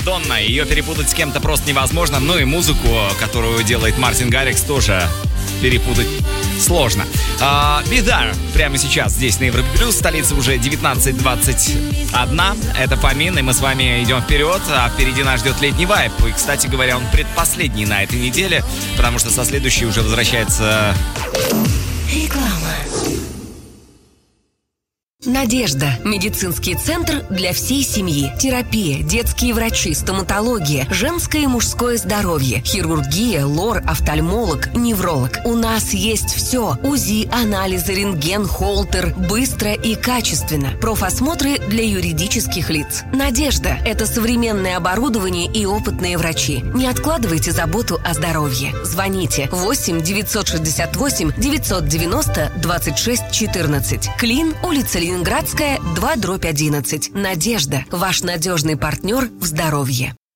Мадонна. Ее перепутать с кем-то просто невозможно. Ну и музыку, которую делает Мартин Гаррикс, тоже перепутать сложно. Беда прямо сейчас здесь на Европе Плюс. Столица уже 19:21. Это Фомин, и мы с вами идем вперед. А впереди нас ждет летний вайб. И, кстати говоря, он предпоследний на этой неделе, потому что со следующей уже возвращается... Реклама. Надежда. Медицинский центр для всей семьи. Терапия, детские врачи, стоматология, женское и мужское здоровье, хирургия, лор, офтальмолог, невролог. У нас есть все. УЗИ, анализы, рентген, холтер. Быстро и качественно. Профосмотры для юридических лиц. Надежда. Это современное оборудование и опытные врачи. Не откладывайте заботу о здоровье. Звоните 8 968 990 26 14. Клин, улица Ленинградская, 2/11. Надежда. Ваш надежный партнер в здоровье.